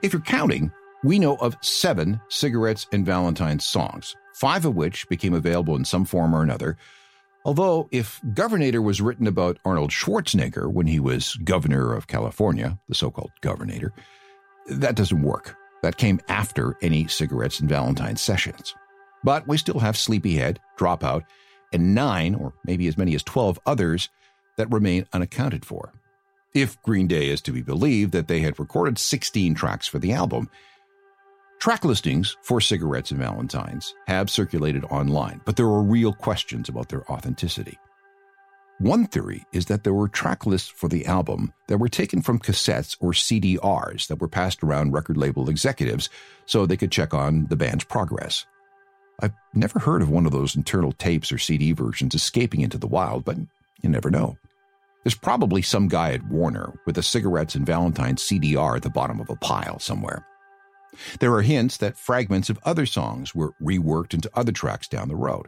If you're counting, we know of 7 Cigarettes and Valentines songs, 5 of which became available in some form or another. Although, if Governator was written about Arnold Schwarzenegger when he was governor of California, the so-called Governator, that doesn't work. That came after any Cigarettes and Valentines sessions. But we still have Sleepyhead, Dropout, and 9, or maybe as many as 12 others that remain unaccounted for. If Green Day is to be believed that they had recorded 16 tracks for the album. Track listings for Cigarettes and Valentines have circulated online, but there are real questions about their authenticity. One theory is that there were track lists for the album that were taken from cassettes or CDRs that were passed around record label executives so they could check on the band's progress. I've never heard of one of those internal tapes or CD versions escaping into the wild, but you never know. There's probably some guy at Warner with a Cigarettes and Valentines CDR at the bottom of a pile somewhere. There are hints that fragments of other songs were reworked into other tracks down the road.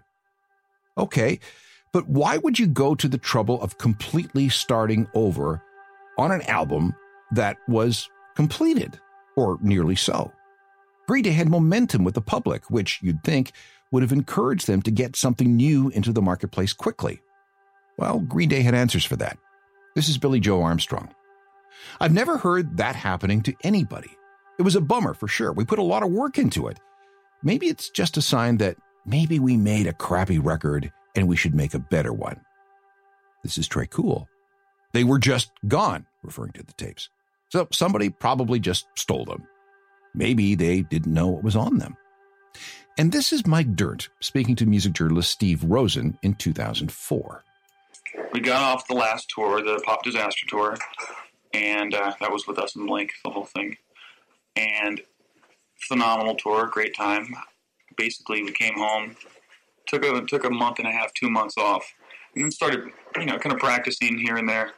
Okay, but why would you go to the trouble of completely starting over on an album that was completed, or nearly so? Green Day had momentum with the public, which you'd think would have encouraged them to get something new into the marketplace quickly. Well, Green Day had answers for that. This is Billy Joe Armstrong. I've never heard that happening to anybody. It was a bummer for sure. We put a lot of work into it. Maybe it's just a sign that maybe we made a crappy record and we should make a better one. This is Trey Cool. They were just gone, referring to the tapes. So somebody probably just stole them. Maybe they didn't know what was on them. And this is Mike Dirnt speaking to music journalist Steve Rosen in 2004. We got off the last tour, the Pop Disaster Tour, and that was with Us and Blink, the whole thing. And phenomenal tour, great time. Basically, we came home, took a month and a half, 2 months off, and then started, kind of practicing here and there,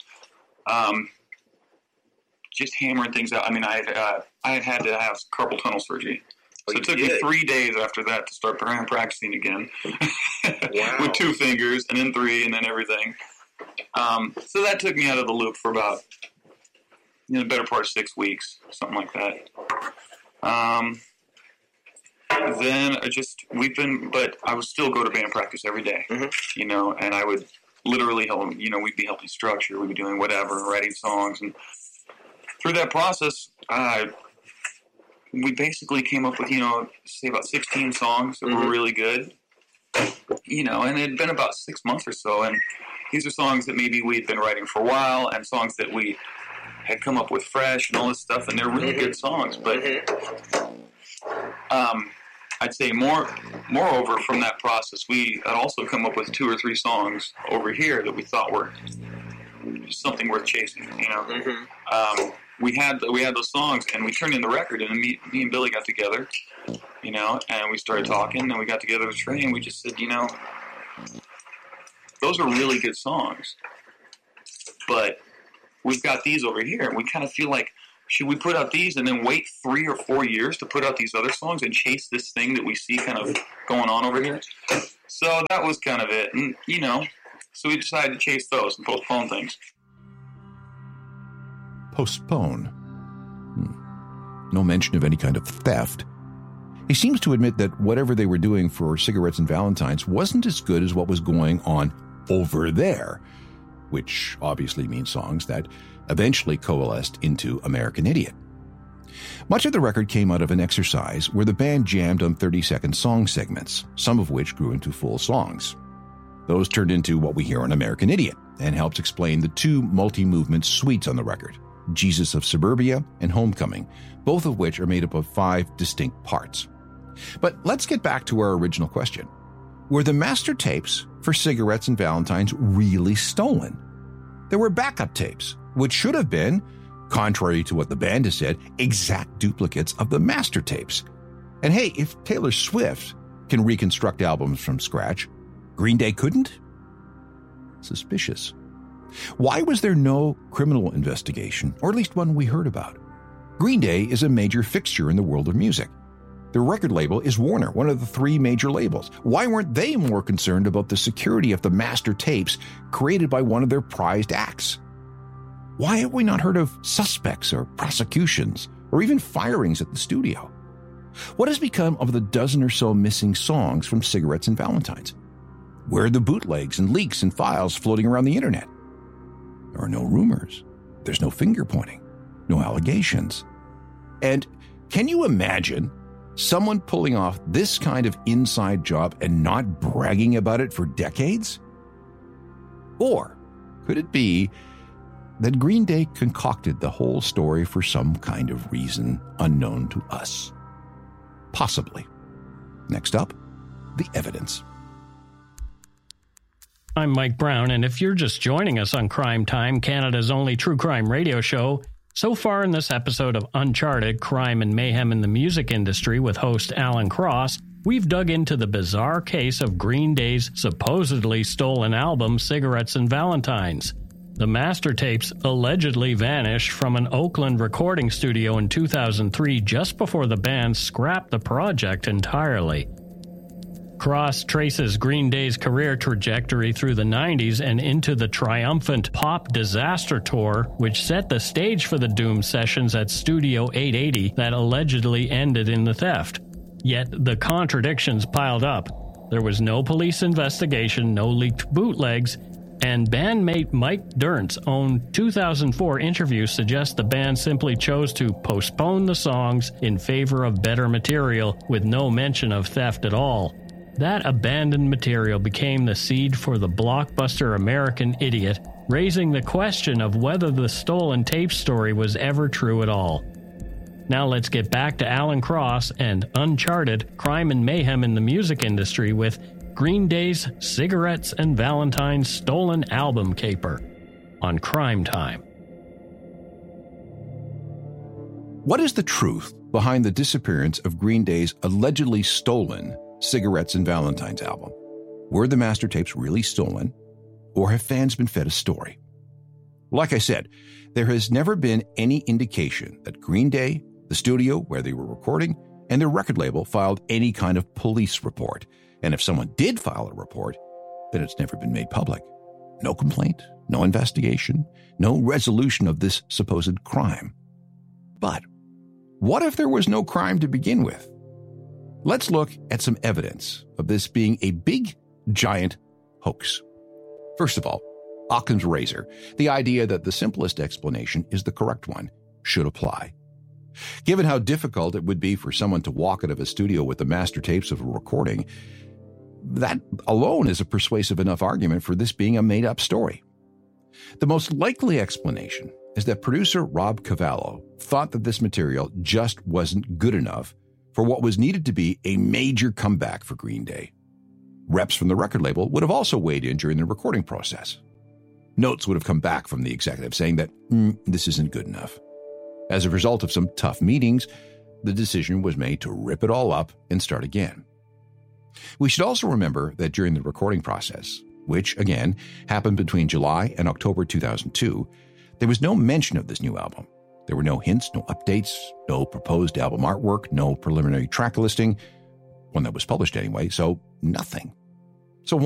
just hammering things out. I mean, I had to have carpal tunnel surgery. So it took me 3 days after that to start practicing again. Wow. With 2 fingers, and then 3, and then everything. So that took me out of the loop for about, the better part of 6 weeks, something like that. Then but I would still go to band practice every day, and I would literally help, we'd be helping structure, we'd be doing whatever, writing songs, and through that process, we basically came up with, say about 16 songs that were really good, and it had been about 6 months or so, and these are songs that maybe we'd been writing for a while, and songs that we had come up with fresh and all this stuff, and they're really good songs, but I'd say moreover from that process, we had also come up with 2 or 3 songs over here that we thought were something worth chasing, We had those songs, and we turned in the record, and me and Billy got together, and we started talking, and we got together with Trey, and we just said, those are really good songs, but we've got these over here, and we kind of feel like, should we put out these and then wait 3 or 4 years to put out these other songs and chase this thing that we see kind of going on over here? So that was kind of it, and, so we decided to chase those and postpone things. Postpone. No mention of any kind of theft. He seems to admit that whatever they were doing for Cigarettes and Valentines wasn't as good as what was going on over there, which obviously means songs that eventually coalesced into American Idiot. Much of the record came out of an exercise where the band jammed on 30-second song segments, some of which grew into full songs. Those turned into what we hear on American Idiot and helps explain the 2 multi-movement suites on the record, Jesus of Suburbia and Homecoming, both of which are made up of 5 distinct parts. But let's get back to our original question. Were the master tapes for Cigarettes and Valentines really stolen? There were backup tapes, which should have been, contrary to what the band has said, exact duplicates of the master tapes. And hey, if Taylor Swift can reconstruct albums from scratch, Green Day couldn't? Suspicious. Why was there no criminal investigation, or at least one we heard about? Green Day is a major fixture in the world of music. The record label is Warner, one of the 3 major labels. Why weren't they more concerned about the security of the master tapes created by one of their prized acts? Why have we not heard of suspects or prosecutions or even firings at the studio? What has become of the dozen or so missing songs from Cigarettes and Valentines? Where are the bootlegs and leaks and files floating around the internet? There are no rumors. There's no finger pointing, no allegations. And can you imagine someone pulling off this kind of inside job and not bragging about it for decades? Or could it be that Green Day concocted the whole story for some kind of reason unknown to us? Possibly. Next up, the evidence. I'm Mike Brown, and if you're just joining us on Crime Time, Canada's only true crime radio show, so far in this episode of Uncharted, Crime and Mayhem in the Music Industry with host Alan Cross, we've dug into the bizarre case of Green Day's supposedly stolen album, Cigarettes and Valentines. The master tapes allegedly vanished from an Oakland recording studio in 2003 just before the band scrapped the project entirely. Cross traces Green Day's career trajectory through the 90s and into the triumphant Pop Disaster Tour, which set the stage for the Doom sessions at Studio 880 that allegedly ended in the theft. Yet the contradictions piled up. There was no police investigation, no leaked bootlegs, and bandmate Mike Dirnt's own 2004 interview suggests the band simply chose to postpone the songs in favor of better material with no mention of theft at all. That abandoned material became the seed for the blockbuster American Idiot, raising the question of whether the stolen tape story was ever true at all. Now let's get back to Alan Cross and Uncharted, Crime and Mayhem in the Music Industry with Green Day's Cigarettes and Valentines stolen album caper on Crime Time. What is the truth behind the disappearance of Green Day's allegedly stolen Cigarettes and Valentines album? Were the master tapes really stolen, or have fans been fed a story? Like I said, there has never been any indication that Green Day, the studio where they were recording, and their record label filed any kind of police report. And if someone did file a report, then it's never been made public. No complaint, no investigation, no resolution of this supposed crime. But what if there was no crime to begin with? Let's look at some evidence of this being a big, giant hoax. First of all, Occam's razor, the idea that the simplest explanation is the correct one, should apply. Given how difficult it would be for someone to walk out of a studio with the master tapes of a recording, that alone is a persuasive enough argument for this being a made-up story. The most likely explanation is that producer Rob Cavallo thought that this material just wasn't good enough for what was needed to be a major comeback for Green Day. Reps from the record label would have also weighed in during the recording process. Notes would have come back from the executive saying that this isn't good enough. As a result of some tough meetings, the decision was made to rip it all up and start again. We should also remember that during the recording process, which, again, happened between July and October 2002, there was no mention of this new album. There were no hints, no updates, no proposed album artwork, no preliminary track listing, one that was published anyway, so nothing.